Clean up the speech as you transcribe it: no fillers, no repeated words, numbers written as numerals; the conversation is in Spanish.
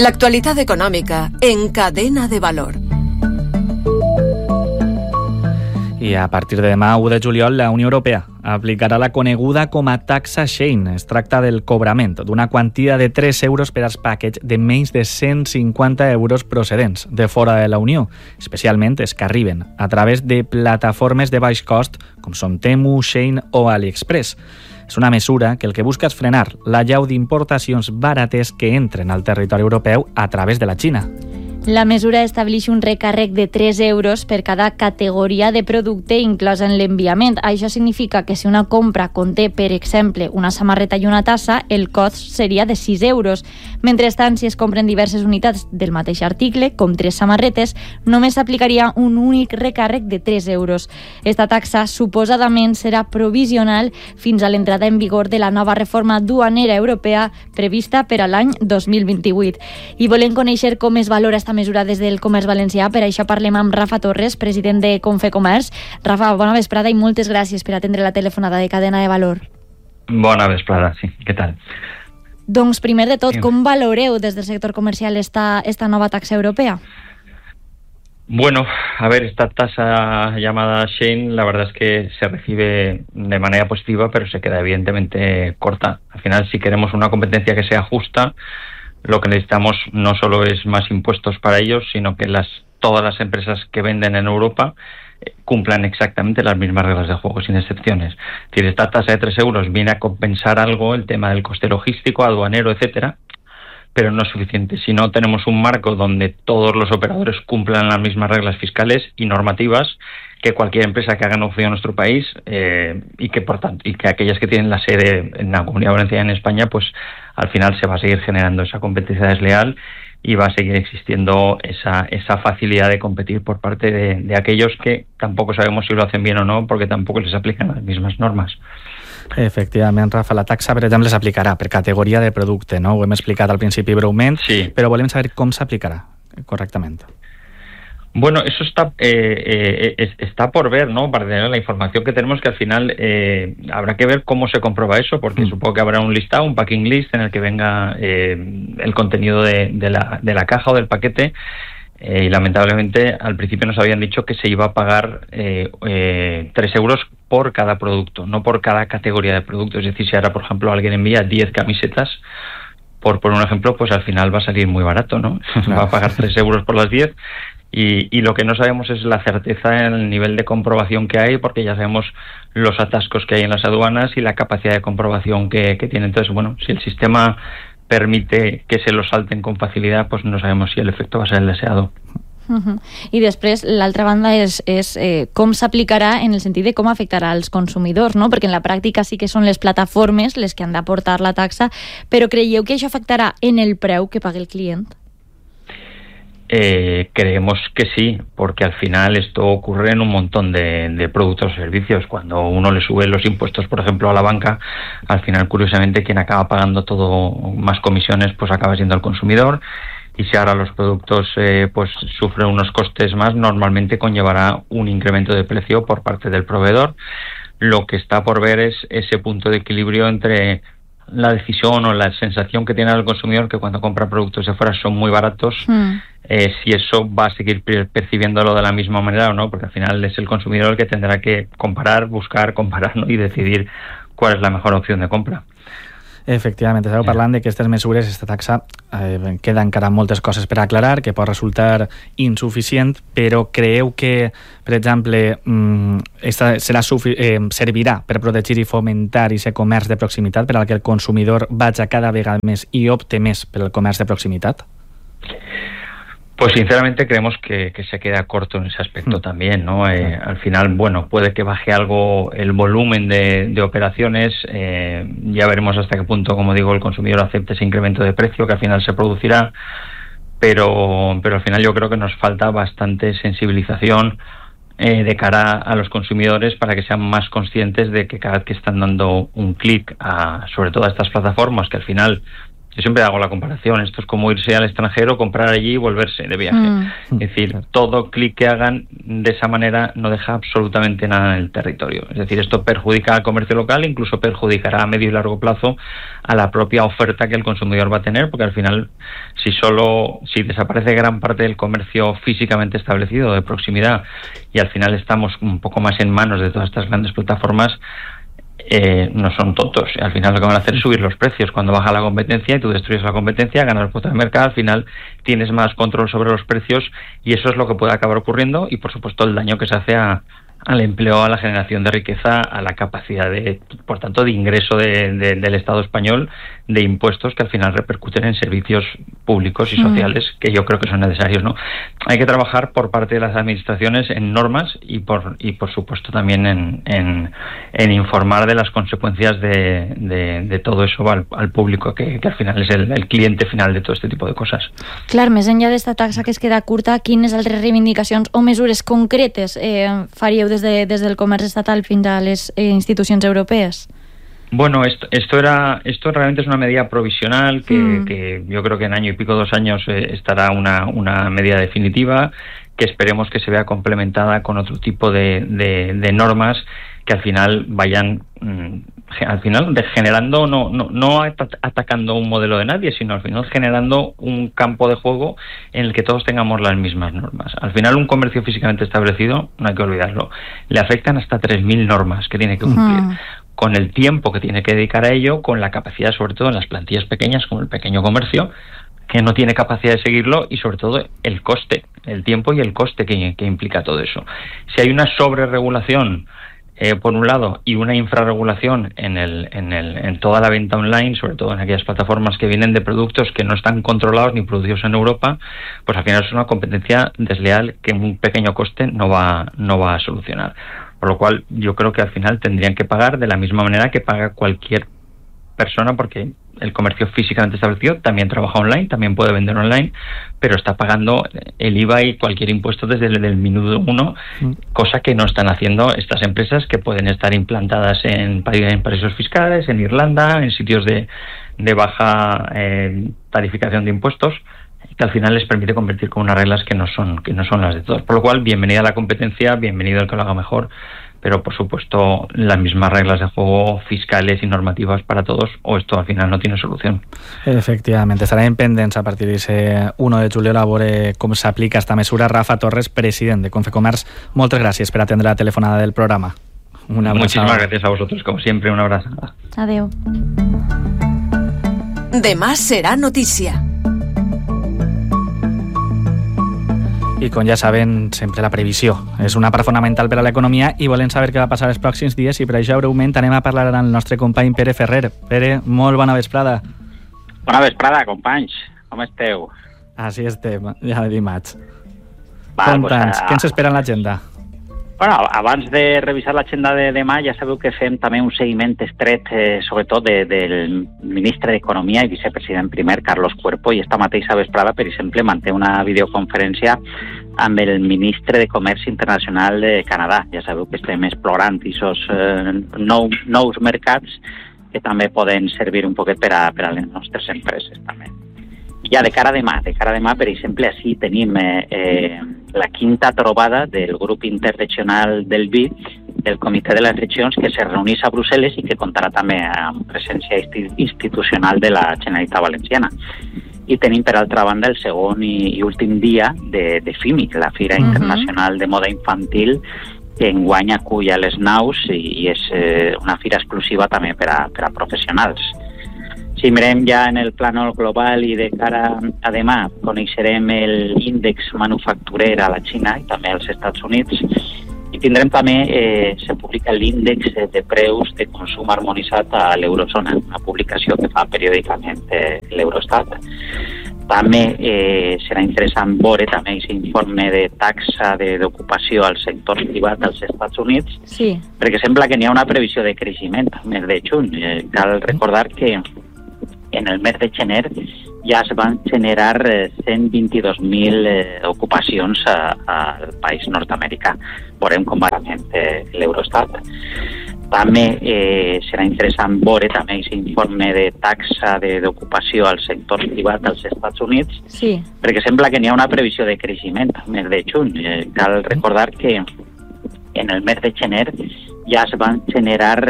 L'actualitat econòmica en Cadena de Valor. I a partir de demà, 1 de juliol, la Unió Europea aplicarà la coneguda com a taxa Shein. Es tracta del cobrament d'una quantia de 3 euros per als paquets de menys de 150 euros procedents de fora de la Unió, especialment els que arriben a través de plataformes de baix cost com són Temu, Shein o AliExpress. És una mesura que el que busca és frenar l'allau d'importacions barates que entren al territori europeu a través de la Xina. La mesura estableix un recàrrec de 3 euros per cada categoria de producte inclosa en l'enviament. Això significa que si una compra conté, per exemple, una samarreta i una tassa, el cost seria de 6 euros. Mentrestant, si es compren diverses unitats del mateix article, com 3 samarretes, només s'aplicaria un únic recàrrec de 3 euros. Esta taxa suposadament serà provisional fins a l'entrada en vigor de la nova reforma duanera europea prevista per a l'any 2028. I volem conèixer com es valora esta mesura des del comerç valencià. Per això parlem amb Rafa Torres, president de Confecomerç. Rafa, bona vesprada i moltes gràcies per atendre la telefonada de Cadena de Valor. Bona vesprada, sí. Què tal? Doncs, primer de tot, com valoreu des del sector comercial esta nova taxa europea? Bueno, a ver, esta tasa llamada Shein, la verdad es que se recibe de manera positiva, pero se queda evidentemente corta. Al final, si queremos una competencia que sea justa, lo que necesitamos no solo es más impuestos para ellos, sino que todas las empresas que venden en Europa cumplan exactamente las mismas reglas de juego, sin excepciones. Es decir, esta tasa de 3 euros viene a compensar algo, el tema del coste logístico, aduanero, etcétera, pero no es suficiente. Si no tenemos un marco donde todos los operadores cumplan las mismas reglas fiscales y normativas que cualquier empresa que haga negocio en nuestro país, y que por tanto, y que aquellas que tienen la sede en la Comunidad Valenciana en España, pues al final se va a seguir generando esa competencia desleal y va a seguir existiendo esa facilidad de competir por parte de aquellos que tampoco sabemos si lo hacen bien o no, porque tampoco les aplican las mismas normas. Efectivament, Rafa, la taxa, per exemple, s'aplicarà per categoria de producte, no? Ho hem explicat al principi breument, sí. Però volem saber com s'aplicarà correctament. Bueno, eso está por ver, ¿no? Para tener la información que tenemos, que al final habrá que ver cómo se comprueba eso, porque supongo que habrá un listado, un packing list en el que venga el contenido de la caja o del paquete, y lamentablemente al principio nos habían dicho que se iba a pagar 3 euros por cada producto, no por cada categoría de producto. Es decir, si ahora, por ejemplo, alguien envía 10 camisetas, por un ejemplo, pues al final va a salir muy barato, ¿no? Va a pagar 3 euros por las 10. Y lo que no sabemos es la certeza en el nivel de comprobación que hay, porque ya sabemos los atascos que hay en las aduanas y la capacidad de comprobación que tienen. Entonces, bueno, si el sistema permite que se lo salten con facilidad, pues no sabemos si el efecto va a ser el deseado. I després, l'altra banda és com s'aplicarà en el sentit de com afectarà als consumidors, no? Perquè en la pràctica sí que són les plataformes les que han d'aportar la taxa, però creieu que això afectarà en el preu que pague el client? Creemos que sí, porque al final esto ocurre en un montón de productos o servicios. Cuando uno le sube los impuestos, por ejemplo, a la banca, al final, curiosamente, quien acaba pagando todo más comisiones, pues acaba siendo el consumidor. Y si ahora los productos pues sufren unos costes más, normalmente conllevará un incremento de precio por parte del proveedor. Lo que está por ver es ese punto de equilibrio entre la decisión o la sensación que tiene el consumidor que cuando compra productos de fuera son muy baratos, si eso va a seguir percibiéndolo de la misma manera o no, porque al final es el consumidor el que tendrá que buscar comparar, ¿no? Y decidir cuál es la mejor opción de compra. Efectivament, estàveu parlant de que aquestes mesures, aquesta taxa, queda encara moltes coses per aclarar, que pot resultar insuficient, però creieu que, per exemple, servirà per protegir i fomentar aquest comerç de proximitat per al que el consumidor vagi cada vegada més i opte més per el comerç de proximitat? Pues sinceramente creemos que se queda corto en ese aspecto también, ¿no? Al final, bueno, puede que baje algo el volumen de operaciones, ya veremos hasta qué punto, como digo, el consumidor acepte ese incremento de precio que al final se producirá, pero al final yo creo que nos falta bastante sensibilización de cara a los consumidores para que sean más conscientes de que cada vez que están dando un clic sobre todo a estas plataformas, que al final Yo siempre hago la comparación, esto es como irse al extranjero, comprar allí y volverse de viaje. Es decir, todo clic que hagan de esa manera no deja absolutamente nada en el territorio. Es decir, esto perjudica al comercio local, incluso perjudicará a medio y largo plazo a la propia oferta que el consumidor va a tener, porque al final, si desaparece gran parte del comercio físicamente establecido, de proximidad, y al final estamos un poco más en manos de todas estas grandes plataformas, no son tontos. Al final lo que van a hacer es subir los precios. Cuando baja la competencia y tú destruyes la competencia, ganas cuota de mercado, al final tienes más control sobre los precios y eso es lo que puede acabar ocurriendo y por supuesto el daño que se hace al empleo, a la generación de riqueza, a la capacidad por tanto, de ingreso del Estado español, de impuestos que al final repercuten en servicios públicos y sociales que yo creo que son necesarios, ¿no? Hay que trabajar por parte de las administraciones en normas y por supuesto también en informar de las consecuencias de todo eso al público que al final es el cliente final de todo este tipo de cosas. Clar, més enllà d'esta taxa que es queda curta, quines altres reivindicacions o mesures concretes faríeu des del comerç estatal fins a les institucions europees? Bueno, esto realmente es una medida provisional que yo creo que en año y pico, 2 años, estará una medida definitiva que esperemos que se vea complementada con otro tipo de normas que al final vayan generando, no atacando un modelo de nadie, sino al final generando un campo de juego en el que todos tengamos las mismas normas. Al final un comercio físicamente establecido, no hay que olvidarlo, le afectan hasta 3.000 normas que tiene que cumplir. Con el tiempo que tiene que dedicar a ello, con la capacidad, sobre todo en las plantillas pequeñas, como el pequeño comercio, que no tiene capacidad de seguirlo, y sobre todo el coste, el tiempo y el coste que implica todo eso. Si hay una sobreregulación, por un lado, y una infrarregulación en toda la venta online, sobre todo en aquellas plataformas que vienen de productos que no están controlados ni producidos en Europa, pues al final es una competencia desleal que un pequeño coste no va a solucionar. Por lo cual yo creo que al final tendrían que pagar de la misma manera que paga cualquier persona, porque el comercio físicamente establecido también trabaja online, también puede vender online, pero está pagando el IVA y cualquier impuesto desde el minuto 1, cosa que no están haciendo estas empresas que pueden estar implantadas en paraísos fiscales, en Irlanda, en sitios de baja tarificación de impuestos, que al final les permite competir con unas reglas que no son las de todos. Por lo cual, bienvenida la competencia, bienvenido el que lo haga mejor, pero por supuesto las mismas reglas de juego fiscales y normativas para todos, o esto al final no tiene solución. Efectivament, estarem pendents a partir d'aquest 1 de juliol a veure com s'aplica esta mesura. Rafa Torres, president de Confecomerç, moltes gràcies per atendre la telefonada del programa. Muchísimas gracias a vosotros, como siempre, un abrazo. Adeu. Demà serà notícia. I com ja saben, sempre la previsió és una part fonamental per a l'economia i volem saber què va passar els pròxims dies i per això breument anem a parlar amb el nostre company Pere Ferrer. Pere, molt bona vesprada. Bona vesprada, companys. Com esteu? Així estem, ja de dimarts. Conta'ns, què ens espera en l'agenda? Bueno, abans de revisar l'agenda de demà, ja sabeu que fem també un seguiment estret, sobretot del ministre d'Economia i vicepresident primer, Carlos Cuerpo, i esta mateixa vesprada, per exemple, manté una videoconferència amb el ministre de Comerç Internacional de Canadà. Ja sabeu que estem explorant aquests nous mercats que també poden servir un poquet per a les nostres empreses també. Ja de cara a demà, per exemple, així tenim la 5ª trobada del grup interregional del vi del Comitè de les Regions que se reuneix a Brussel·les i que comptarà també amb presència institucional de la Generalitat Valenciana. I tenim, per altra banda, el segon i últim dia de FIMIC, la Fira Internacional de Moda Infantil, que enguany acull a les naus i és una fira exclusiva també per a professionals. Si mirem ja en el plànol global i de cara a demà, coneixerem l'índex manufacturer a la Xina i també als Estats Units i tindrem també, se publica l'índex de preus de consum harmonitzat a l'eurozona, una publicació que fa periòdicament l'Eurostat. També serà interessant veure també aquest informe de taxa d'ocupació al sector privat als Estats Units, perquè sembla que n'hi ha una previsió de creixement al mes de juny. Cal recordar que en el mes de gener ja es van generar 122.000 ocupacions al país nord-americà. Veurem com va l'Eurostat. També serà interessant veure també aquest informe de taxa d'ocupació al sector privat dels Estats Units, Sí. perquè sembla que n'hi ha una previsió de creixement al mes de juny. Cal recordar que en el mes de gener ja es van generar